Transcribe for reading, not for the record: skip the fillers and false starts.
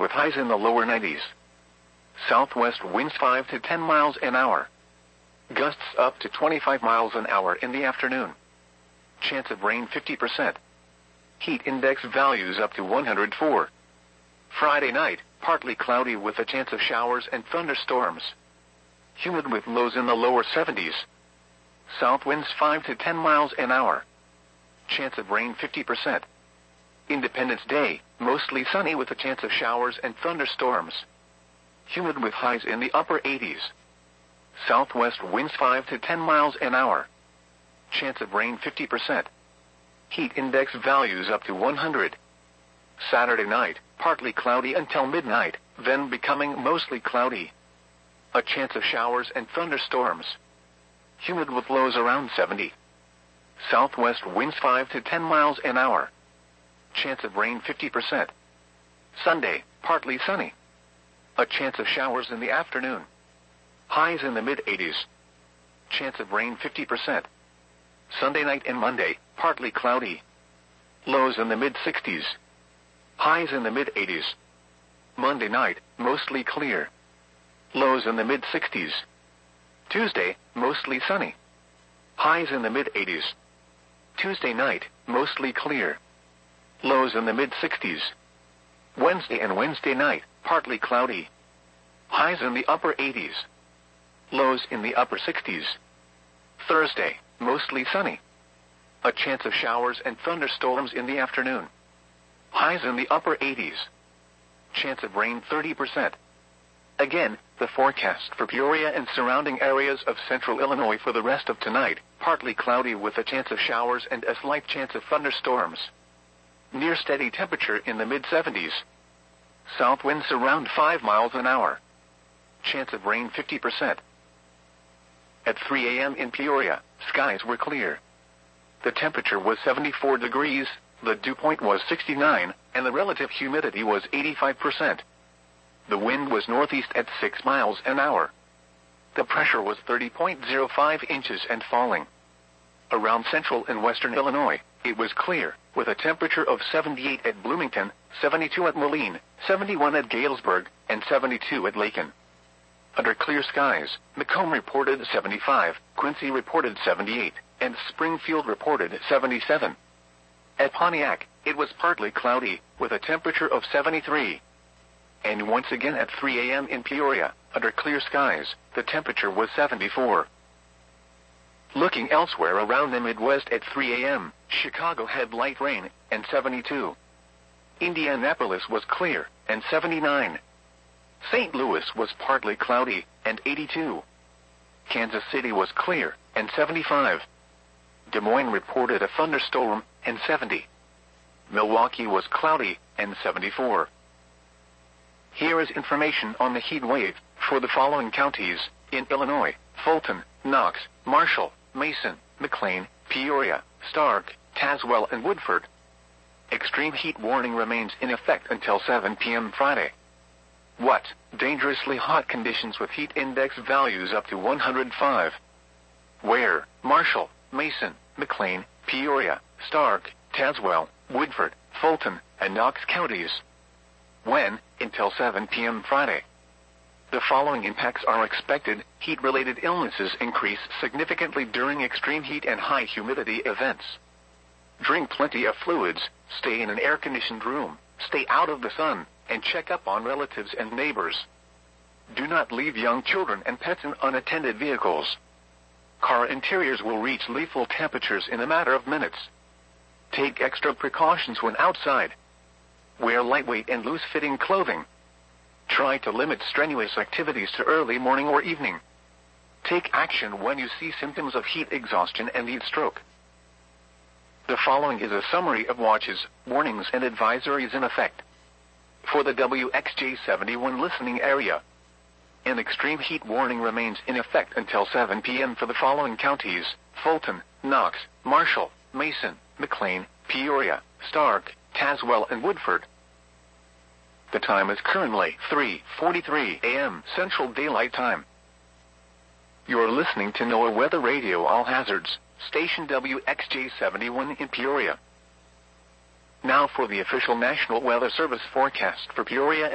with highs in the lower 90s. Southwest winds 5 to 10 miles an hour. Gusts up to 25 miles an hour in the afternoon. Chance of rain 50%. Heat index values up to 104. Friday night, partly cloudy with a chance of showers and thunderstorms. Humid with lows in the lower 70s. South winds 5 to 10 miles an hour. Chance of rain 50%. Independence Day, mostly sunny with a chance of showers and thunderstorms. Humid with highs in the upper 80s. Southwest winds 5 to 10 miles an hour. Chance of rain 50%. Heat index values up to 100. Saturday night, partly cloudy until midnight, then becoming mostly cloudy. A chance of showers and thunderstorms. Humid with lows around 70. Southwest winds 5 to 10 miles an hour. Chance of rain 50%. Sunday, partly sunny. A chance of showers in the afternoon. Highs in the mid-80s. Chance of rain 50%. Sunday night and Monday, partly cloudy. Lows in the mid-60s. Highs in the mid-80s. Monday night, mostly clear. Lows in the mid-60s. Tuesday, mostly sunny. Highs in the mid-80s. Tuesday night, mostly clear. Lows in the mid-60s. Wednesday and Wednesday night, partly cloudy. Highs in the upper 80s. Lows in the upper 60s. Thursday, mostly sunny. A chance of showers and thunderstorms in the afternoon. Highs in the upper 80s. Chance of rain 30%. Again, the forecast for Peoria and surrounding areas of central Illinois for the rest of tonight, partly cloudy with a chance of showers and a slight chance of thunderstorms. Near steady temperature in the mid-70s. South winds around 5 miles an hour. Chance of rain 50%. At 3 a.m. in Peoria, skies were clear. The temperature was 74 degrees, the dew point was 69, and the relative humidity was 85%. The wind was northeast at 6 miles an hour. The pressure was 30.05 inches and falling. Around central and western Illinois, it was clear, with a temperature of 78 at Bloomington, 72 at Moline, 71 at Galesburg, and 72 at Lakin. Under clear skies, Macomb reported 75, Quincy reported 78, and Springfield reported 77. At Pontiac, it was partly cloudy, with a temperature of 73. And once again at 3 a.m. in Peoria, under clear skies, the temperature was 74. Looking elsewhere around the Midwest at 3 a.m., Chicago had light rain, and 72. Indianapolis was clear, and 79. St. Louis was partly cloudy, and 82. Kansas City was clear, and 75. Des Moines reported a thunderstorm, and 70. Milwaukee was cloudy, and 74. Here is information on the heat wave for the following counties in Illinois: Fulton, Knox, Marshall, Mason, McLean, Peoria, Stark, Tazewell, and Woodford. Extreme heat warning remains in effect until 7 p.m. Friday. What? Dangerously hot conditions with heat index values up to 105. Where? Marshall, Mason, McLean, Peoria, Stark, Tazewell, Woodford, Fulton, and Knox counties. When? Until 7 p.m. Friday. The following impacts are expected. Heat-related illnesses increase significantly during extreme heat and high humidity events. Drink plenty of fluids, stay in an air-conditioned room, stay out of the sun, and check up on relatives and neighbors. Do not leave young children and pets in unattended vehicles. Car interiors will reach lethal temperatures in a matter of minutes. Take extra precautions when outside. Wear lightweight and loose-fitting clothing. Try to limit strenuous activities to early morning or evening. Take action when you see symptoms of heat exhaustion and heat stroke. The following is a summary of watches, warnings, and advisories in effect. For the WXJ71 listening area, an extreme heat warning remains in effect until 7 p.m. for the following counties: Fulton, Knox, Marshall, Mason, McLean, Peoria, Stark, Tazewell, and Woodford. The time is currently 3:43 a.m. Central Daylight Time. You're listening to NOAA Weather Radio All Hazards, station WXJ71 in Peoria. Now for the official National Weather Service forecast for Peoria